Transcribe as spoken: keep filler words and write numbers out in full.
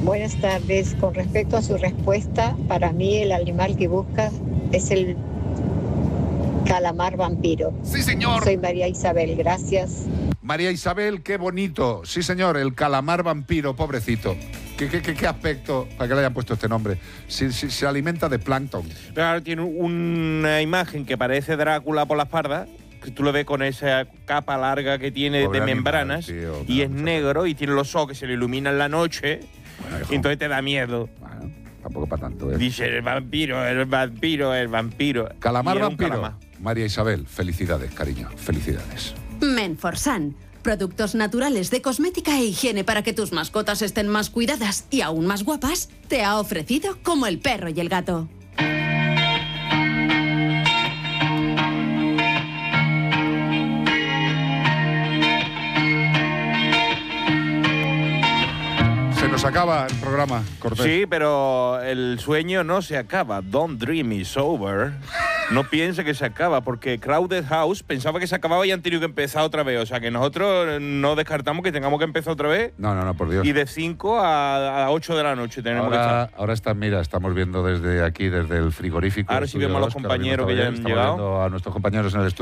Buenas tardes. Con respecto a su respuesta, para mí el animal que busca es el calamar vampiro. Sí, señor. Soy María Isabel, gracias. María Isabel, qué bonito. Sí, señor, el calamar vampiro, pobrecito. ¿Qué, qué, qué, qué aspecto para que le hayan puesto este nombre? Si, si, se alimenta de plancton. Claro, tiene una imagen que parece Drácula por la espalda, que tú lo ves con esa capa larga que tiene Pobre de animal, membranas, tío, y es mucha negro y tiene los ojos que se le iluminan la noche, Bueno, hijo. y entonces te da miedo. Bueno, tampoco para tanto, ¿eh? Dice el vampiro, el vampiro, el vampiro. Calamar Y era un vampiro. calamar. María Isabel, felicidades, cariño. Felicidades. Menforsan. Productos naturales de cosmética e higiene para que tus mascotas estén más cuidadas y aún más guapas, te ha ofrecido Como el perro y el gato. Se nos acaba el programa, Cortés. Sí, pero el sueño no se acaba. Don't dream is over. No piense que se acaba, porque Crowded House pensaba que se acababa y han tenido que empezar otra vez. O sea, que nosotros no descartamos que tengamos que empezar otra vez. No, no, no, por Dios. Y de cinco a ocho de la noche tenemos que Ahora, estar. ahora está, mira, estamos viendo desde aquí, desde el frigorífico. Ahora sí Estudio vemos a los dos, que ahora mismo compañeros que ya estamos han viendo- estamos llegado. viendo a nuestros compañeros en el estudio.